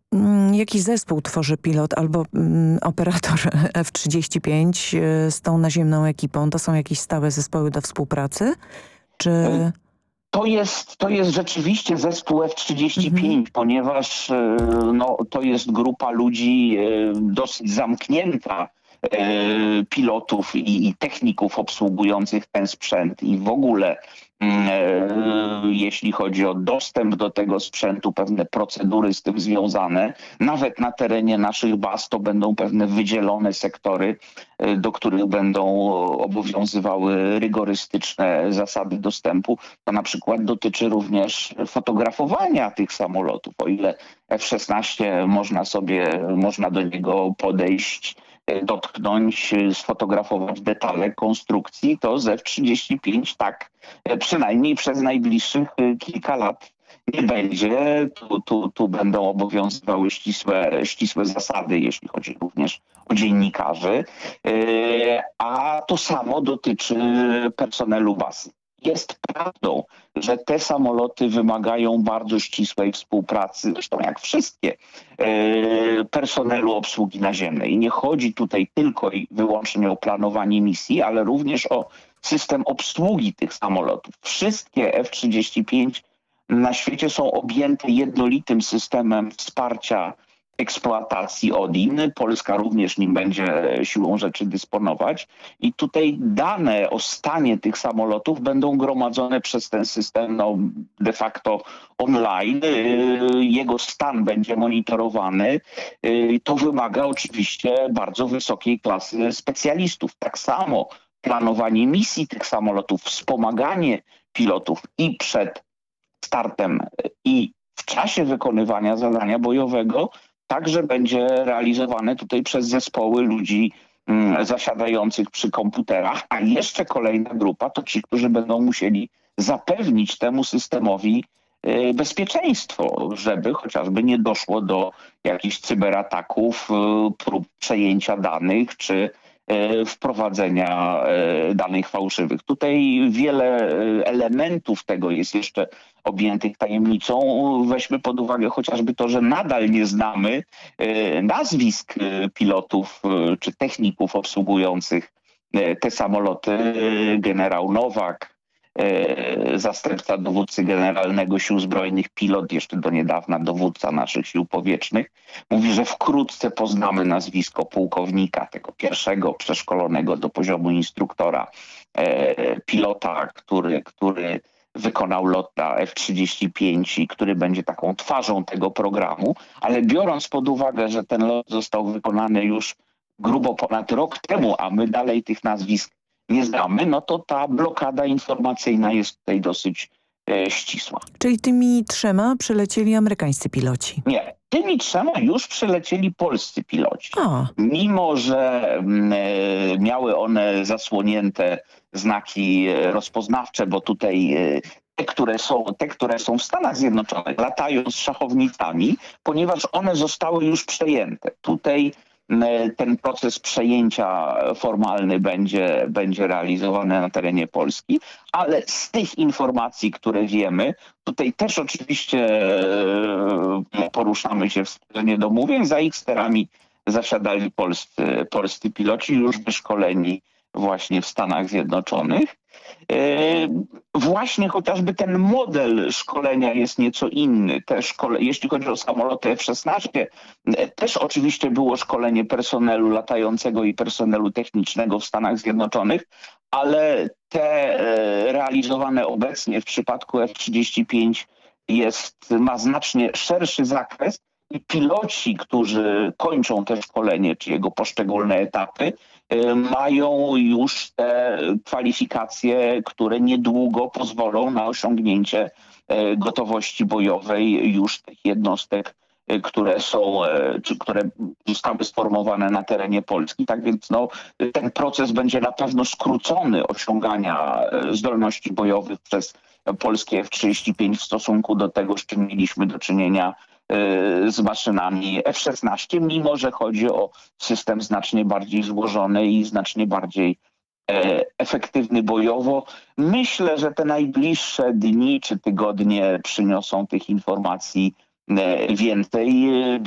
Jaki zespół tworzy pilot albo operator F-35 z tą naziemną ekipą? To są jakieś stałe zespoły do współpracy? Czy... To jest rzeczywiście zespół Mhm. F-35, ponieważ to jest grupa ludzi dosyć zamknięta, pilotów i techników obsługujących ten sprzęt i w ogóle jeśli chodzi o dostęp do tego sprzętu, pewne procedury z tym związane, nawet na terenie naszych baz to będą pewne wydzielone sektory, do których będą obowiązywały rygorystyczne zasady dostępu. To na przykład dotyczy również fotografowania tych samolotów. O ile F-16 można do niego podejść, dotknąć, sfotografować detale konstrukcji, to z F-35 tak przynajmniej przez najbliższych kilka lat nie będzie. Tu będą obowiązywały ścisłe zasady, jeśli chodzi również o dziennikarzy. A to samo dotyczy personelu bazy. Jest prawdą, że te samoloty wymagają bardzo ścisłej współpracy, zresztą jak wszystkie, personelu obsługi naziemnej. I nie chodzi tutaj tylko i wyłącznie o planowanie misji, ale również o system obsługi tych samolotów. Wszystkie F-35 na świecie są objęte jednolitym systemem wsparcia eksploatacji ODIN. Polska również nim będzie siłą rzeczy dysponować. I tutaj dane o stanie tych samolotów będą gromadzone przez ten system de facto online. Jego stan będzie monitorowany. To wymaga oczywiście bardzo wysokiej klasy specjalistów. Tak samo planowanie misji tych samolotów, wspomaganie pilotów i przed startem i w czasie wykonywania zadania bojowego także będzie realizowane tutaj przez zespoły ludzi zasiadających przy komputerach, a jeszcze kolejna grupa to ci, którzy będą musieli zapewnić temu systemowi bezpieczeństwo, żeby chociażby nie doszło do jakichś cyberataków, prób przejęcia danych czy wprowadzenia danych fałszywych. Tutaj wiele elementów tego jest jeszcze objętych tajemnicą. Weźmy pod uwagę chociażby to, że nadal nie znamy nazwisk pilotów czy techników obsługujących te samoloty. Generał Nowak, zastępca dowódcy generalnego Sił Zbrojnych, pilot, jeszcze do niedawna dowódca naszych sił powietrznych, mówi, że wkrótce poznamy nazwisko pułkownika, tego pierwszego przeszkolonego do poziomu instruktora pilota, który wykonał lot na F-35 i który będzie taką twarzą tego programu, ale biorąc pod uwagę, że ten lot został wykonany już grubo ponad rok temu, a my dalej tych nazwisk nie znamy, no to ta blokada informacyjna jest tutaj dosyć ścisła. Czyli tymi trzema przylecieli amerykańscy piloci? Nie, tymi trzema już przylecieli polscy piloci. Mimo że miały one zasłonięte znaki rozpoznawcze, bo tutaj te, które są w Stanach Zjednoczonych, latają z szachownicami, ponieważ one zostały już przejęte. Tutaj ten proces przejęcia formalny będzie realizowany na terenie Polski, ale z tych informacji, które wiemy, tutaj też oczywiście poruszamy się w sferze niedomówień. Za ich sterami zasiadali polscy piloci już wyszkoleni właśnie w Stanach Zjednoczonych. Właśnie chociażby ten model szkolenia jest nieco inny. Jeśli chodzi o samoloty F-16, też oczywiście było szkolenie personelu latającego i personelu technicznego w Stanach Zjednoczonych, ale te realizowane obecnie w przypadku F-35 ma znacznie szerszy zakres i piloci, którzy kończą te szkolenie, czy jego poszczególne etapy, mają już te kwalifikacje, które niedługo pozwolą na osiągnięcie gotowości bojowej już tych jednostek, które zostały sformowane na terenie Polski. Tak więc ten proces będzie na pewno skrócony osiągania zdolności bojowych przez polskie F-35 w stosunku do tego, z czym mieliśmy do czynienia z maszynami F-16, mimo że chodzi o system znacznie bardziej złożony i znacznie bardziej efektywny bojowo. Myślę, że te najbliższe dni czy tygodnie przyniosą tych informacji więcej.